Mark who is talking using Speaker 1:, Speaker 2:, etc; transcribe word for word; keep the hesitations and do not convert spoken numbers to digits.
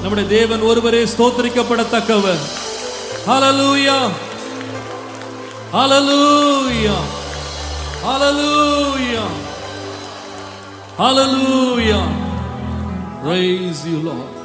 Speaker 1: நம்முடைய தேவன் ஒருவரே ஸ்தோத்திரிக்கப்படத்தக்கவர். ஹல்லேலூயா, ஹல்லேலூயா, ஹல்லேலூயா, ஹல்லேலூயா. Praise you, Lord.